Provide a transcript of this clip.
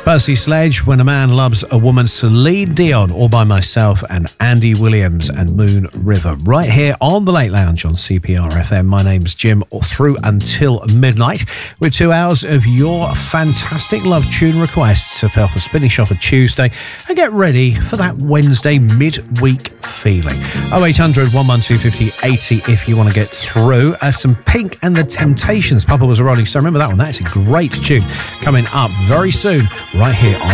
Percy Sledge, When a Man Loves a Woman, Celine Dion, All By Myself, and Andy Williams and Moon River. Right here on the Late Lounge on CPR FM. My name's Jim, through until midnight, with 2 hours of your fantastic love tune requests to help us finish off a Tuesday and get ready for that Wednesday midweek feeling. 0800 112 50 80 if you want to get through. Some Pink and the Temptations. Papa Was a Rolling Stone. Remember that one? That's a great tune coming up very soon right here on